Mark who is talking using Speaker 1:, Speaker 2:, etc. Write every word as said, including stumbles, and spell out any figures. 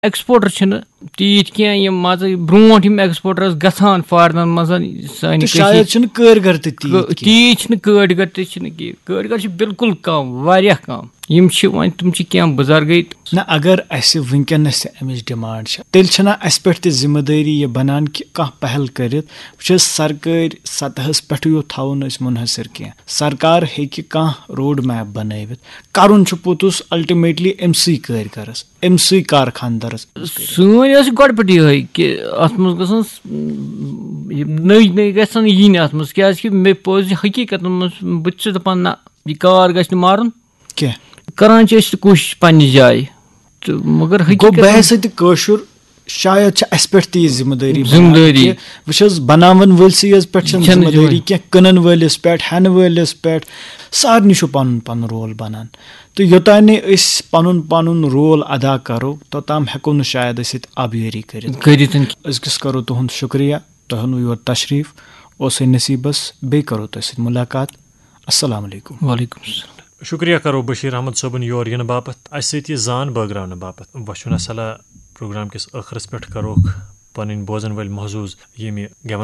Speaker 1: ایٚکسپوٹر چھِنہٕ تیٖتۍ کینٛہہ یِم مان ژٕ برونٛٹھ یِم ایٚکسپوٹر ٲسۍ گژھان فارنن منٛز سانہِ
Speaker 2: شاید چھِنہٕ کٲرۍگر تہِ
Speaker 1: تیٖتۍ چھِنہٕ کٲرۍگر تہِ چھِنہٕ کینٛہہ کٲرۍگر چھِ بالکُل کم واریاہ کم یِم چھِ وۄنۍ تِم چھِ کینٛہہ بُزرگٕے
Speaker 2: نہ اگر اَسہِ وٕنکیٚنس تہِ اَمِچ ڈِمانٛڈ چھِ تیٚلہِ چھِنہ اَسہِ پٮ۪ٹھ تہِ ذِمہٕ دٲری یہِ بنان کہِ کانٛہہ پہل کٔرِتھ وٕچھ حظ سرکٲرۍ سطحس پٮ۪ٹھٕے یوت تھاوُن أسۍ مُنحصر کینٛہہ سرکار ہیٚکہِ کانٛہہ روڈ میپ بنٲوِتھ کرُن چھُ پوٚتُس الٹِمیٹلی أمۍ سٕے کٲرۍگرس أمۍ سٕے کارخاندارس
Speaker 1: سٲنۍ ٲس گۄڈٕ پٮ۪ٹھ یِہے کہِ اتھ منٛز گژھن نٔے نٔے گژھن یِنۍ اتھ منٛز کیازِ کہِ مےٚ پوٚز حقیٖقتن منٛز بہٕ تہِ چھُس دپان نہ یہِ کار گژھِ نہٕ مارُن
Speaker 2: کینٛہہ
Speaker 1: کران چھِ أسۍ تہِ کوٗشِش پننہِ جایہِ تہٕ مگر
Speaker 2: گوٚو بہٕ ہسا تہِ کٲشُر شاید چھِ اَسہِ پٮ۪ٹھ تہِ یہِ ذِمہٕ دٲری
Speaker 1: ذِمہٕ دٲری
Speaker 2: وٕچھ حظ بناون وٲلسٕے یٲژ پٮ۪ٹھ چھنہٕ ذِمہٕ دٲری کینٛہہ کٕنن وٲلِس پٮ۪ٹھ ہٮ۪نہٕ وٲلِس پٮ۪ٹھ سارنٕے چھُ پنُن پنُن رول بنان تہٕ یوٚتانۍ نہٕ أسۍ پنُن پنُن رول ادا کرو توٚتام ہٮ۪کو نہٕ شاید أسۍ ییٚتہِ آبیٲری کٔرِتھ
Speaker 1: کٔرِتھ
Speaker 2: أزکِس کرو تُہُنٛد شُکریہ تۄہہِ اوٚنوُ یور تشریٖف اوسُے نصیٖبس بیٚیہِ کرو تۄہہِ سۭتۍ مُلاقات السلام علیکم
Speaker 1: وعلیکم السلام
Speaker 3: شُکریہ کرو بشیٖر احمد صٲبُن یور یِنہٕ باپتھ اَسہِ سۭتۍ یہِ زان بٲگراونہٕ باپتھ وۄنۍ چھُنہ صلح پروگرام کِس ٲخرس پٮ۪ٹھ کروکھ پنٕنۍ بوزن وٲلۍ محظوٗظ ییٚمہِ گٮ۪وَن